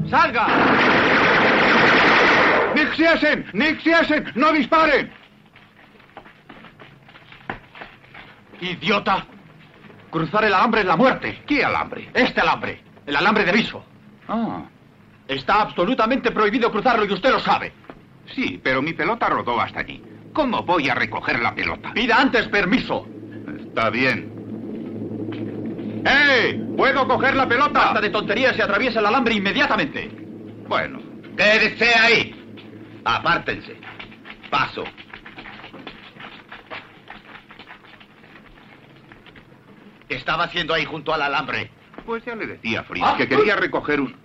¡Salga! ¡Nixiesen! ¡Nixiesen! ¡No disparen! ¡Idiota! Cruzar el alambre es la muerte. ¿Qué alambre? Este alambre. El alambre de aviso. Ah. Está absolutamente prohibido cruzarlo y usted lo sabe. Sí, pero mi pelota rodó hasta allí. ¿Cómo voy a recoger la pelota? Pida antes permiso. Está bien. ¡Eh! ¿Puedo coger la pelota? Basta de tonterías y atraviesa el alambre inmediatamente. Bueno. ¡Quédese ahí! Apártense. Paso. ¿Qué estaba haciendo ahí junto al alambre? Pues ya le decía a Fritz que quería recoger un...